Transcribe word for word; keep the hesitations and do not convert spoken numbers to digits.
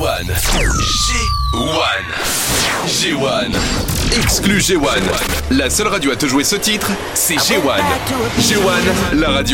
G un. G un. G un. Exclu G un. La seule radio à te jouer ce titre, c'est G un. G un, la radio